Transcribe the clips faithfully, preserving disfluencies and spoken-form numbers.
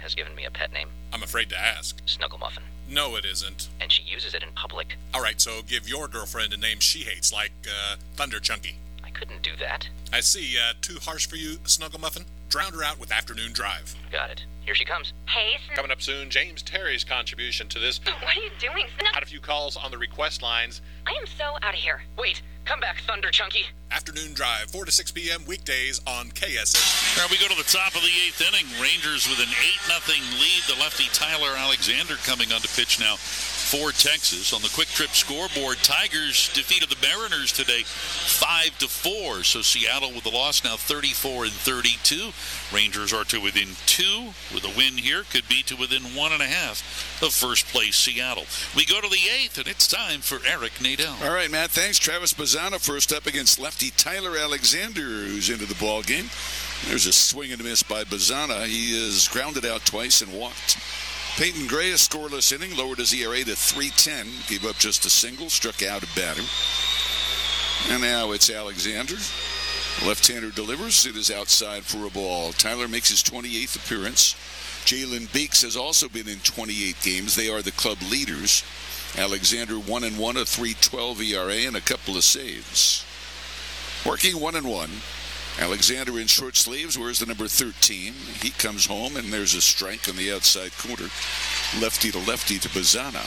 has given me a pet name. I'm afraid to ask. Snuggle Muffin. No, it isn't. And she uses it in public. All right, so give your girlfriend a name she hates, like uh, Thunder Chunky. I couldn't do that. I see. Uh, too harsh for you, Snuggle Muffin? Drown her out with Afternoon Drive. Got it. Here she comes. Hey, Sn- Coming up soon, James Terry's contribution to this. What are you doing? Sn- Had a few calls on the request lines. I am so out of here. Wait, come back, Thunder Chunky. Afternoon Drive, four to six p.m. weekdays on K S S. All right, we go to the top of the eighth inning. Rangers with an eight nothing lead. The lefty Tyler Alexander coming on to pitch now for Texas. On the Quick Trip scoreboard, Tigers defeated the Mariners today five to four. So Seattle with the loss now thirty-four and thirty-two. Rangers are to within two. With a win here, could be to within one and a half of first place Seattle. We go to the eighth, and it's time for Eric Nadel. All right, Matt, thanks. Travis Bazzana first up against lefty Tyler Alexander, who's into the ball game. There's a swing and a miss by Bazzana. He is grounded out twice and walked. Peyton Gray, a scoreless inning, lowered his E R A to three ten. Gave up just a single, struck out a batter. And now it's Alexander. Left-hander delivers. It is outside for a ball. Tyler makes his twenty-eighth appearance. Jalen Beeks has also been in twenty-eight games. They are the club leaders. Alexander one and one, a three twelve E R A, and a couple of saves. Working one and one. Alexander in short sleeves wears the number thirteen. He comes home, and there's a strike on the outside corner. Lefty to lefty to Bazzana.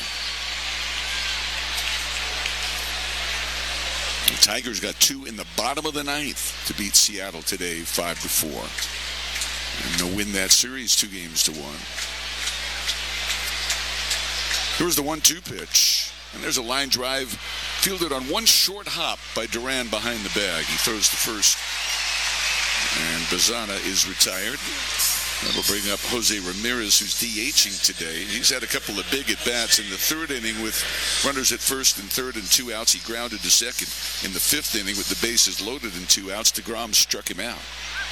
The Tigers got two in the bottom of the ninth to beat Seattle today, five to four. And they'll win that series two games to one. Here's the one two pitch. And there's a line drive fielded on one short hop by Duran behind the bag. He throws the first. And Bazzana is retired. That'll bring up Jose Ramirez, who's DHing today. He's had a couple of big at-bats in the third inning with runners at first and third and two outs. He grounded to second. In the fifth inning with the bases loaded and two outs, DeGrom struck him out.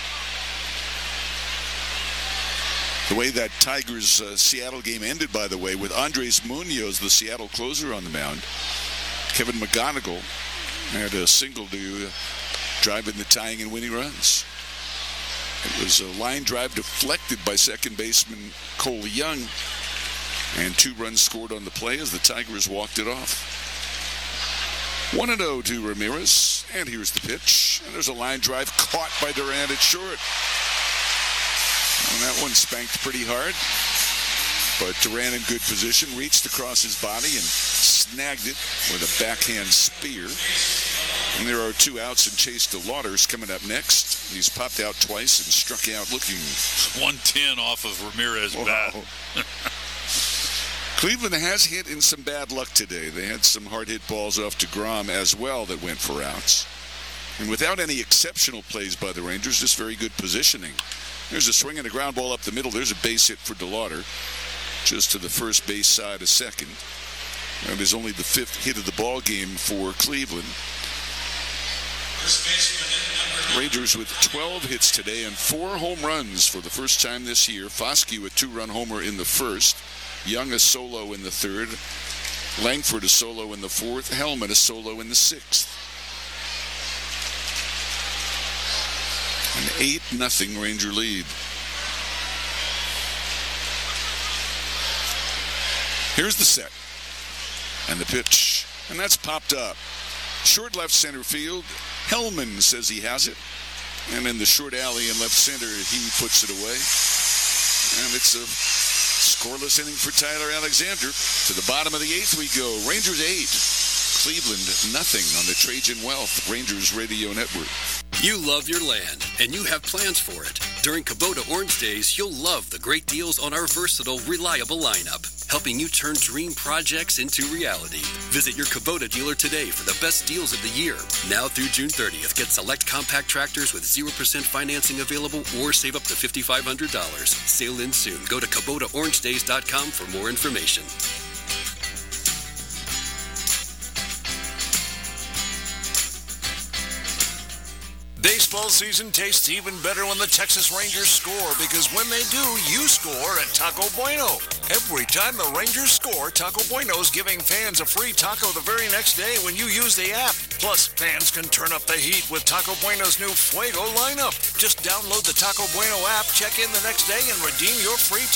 The way that Tigers uh, Seattle game ended, by the way, with Andres Munoz, the Seattle closer, on the mound. Kevin McGonigal had a single to uh, drive in the tying and winning runs. It was a line drive deflected by second baseman Cole Young, and two runs scored on the play as the Tigers walked it off. one and oh to Ramirez, and here's the pitch. And there's a line drive caught by Duran at short. And that one spanked pretty hard. But Duran in good position, reached across his body and snagged it with a backhand spear. And there are two outs, and Chase DeLauters coming up next. He's popped out twice and struck out looking one ten off of Ramirez's wow. bat. Cleveland has hit in some bad luck today. They had some hard hit balls off to DeGrom as well that went for outs. And without any exceptional plays by the Rangers, just very good positioning. There's a swing and a ground ball up the middle. There's a base hit for DeLauter, just to the first base side of second. That is only the fifth hit of the ball game for Cleveland. Rangers with twelve hits today and four home runs for the first time this year. Foskey, a two-run homer in the first. Young a solo in the third. Langford a solo in the fourth. Hellman a solo in the sixth. An eight nothing Ranger lead. Here's the set. And the pitch. And that's popped up. Short left center field. Hellman says he has it. And in the short alley in left center, he puts it away. And it's a scoreless inning for Tyler Alexander. To the bottom of the eighth we go. Rangers eight. Cleveland nothing on the Trajan Wealth Rangers Radio Network. You love your land, and you have plans for it. During Kubota Orange Days, you'll love the great deals on our versatile, reliable lineup, helping you turn dream projects into reality. Visit your Kubota dealer today for the best deals of the year. Now through June thirtieth, get select compact tractors with zero percent financing available or save up to five thousand five hundred dollars. Sale in soon. Go to Kubota Orange Days dot com for more information. Baseball season tastes even better when the Texas Rangers score, because when they do, you score at Taco Bueno. Every time the Rangers score, Taco Bueno's giving fans a free taco the very next day when you use the app. Plus, fans can turn up the heat with Taco Bueno's new Fuego lineup. Just download the Taco Bueno app, check in the next day, and redeem your free taco.